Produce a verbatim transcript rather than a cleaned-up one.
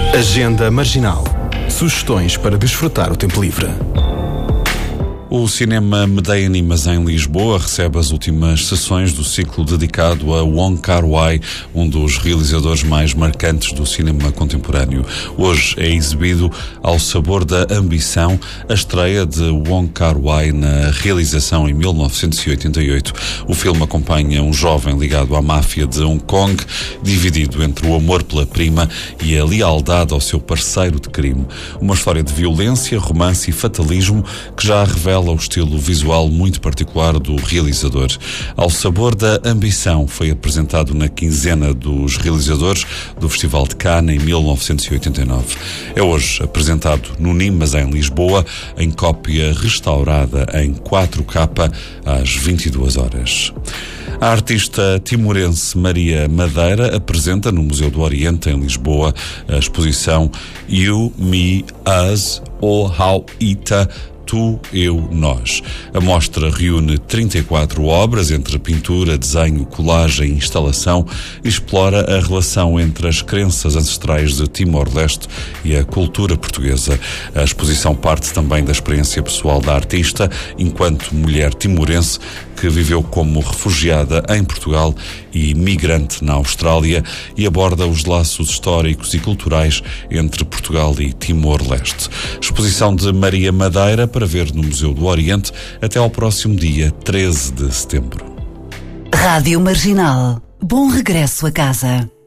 Agenda Marginal. Sugestões para desfrutar o tempo livre. O Cinema Medei Animas em Lisboa recebe as últimas sessões do ciclo dedicado a Wong Kar-wai, um dos realizadores mais marcantes do cinema contemporâneo. Hoje é exibido Ao Sabor da Ambição, a estreia de Wong Kar-wai na realização em mil novecentos e oitenta e oito. O filme acompanha um jovem ligado à máfia de Hong Kong, dividido entre o amor pela prima e a lealdade ao seu parceiro de crime. Uma história de violência, romance e fatalismo que já revela o estilo visual muito particular do realizador. Ao Sabor da Ambição foi apresentado na quinzena dos realizadores do Festival de Cannes em mil novecentos e oitenta e nove. É hoje apresentado no Nimas em Lisboa, em cópia restaurada em quatro K às vinte e duas horas. A artista timorense Maria Madeira apresenta no Museu do Oriente em Lisboa a exposição You, Me, Us, ou How Ita, Tu, Eu, Nós. A mostra reúne trinta e quatro obras entre pintura, desenho, colagem e instalação e explora a relação entre as crenças ancestrais de Timor-Leste e a cultura portuguesa. A exposição parte também da experiência pessoal da artista enquanto mulher timorense que viveu como refugiada em Portugal e migrante na Austrália e aborda os laços históricos e culturais entre Portugal e Timor-Leste. Exposição de Maria Madeira para ver no Museu do Oriente até ao próximo dia treze de setembro. Rádio Marginal. Bom regresso a casa.